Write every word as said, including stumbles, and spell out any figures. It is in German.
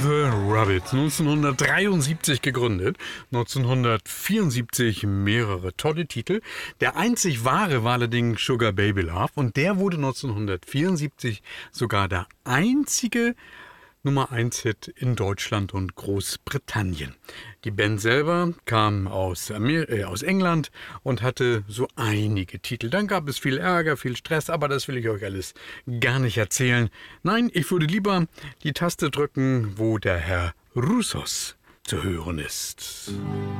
The Rabbits, neunzehnhundertdreiundsiebzig gegründet, neunzehnhundertvierundsiebzig mehrere tolle Titel. Der einzig wahre war allerdings Sugar Baby Love und der wurde neunzehnhundertvierundsiebzig sogar der einzige Nummer eins Hit in Deutschland und Großbritannien. Die Band selber kam aus, Amer- äh, aus England und hatte so einige Titel. Dann gab es viel Ärger, viel Stress, aber das will ich euch alles gar nicht erzählen. Nein, ich würde lieber die Taste drücken, wo der Herr Roussos zu hören ist.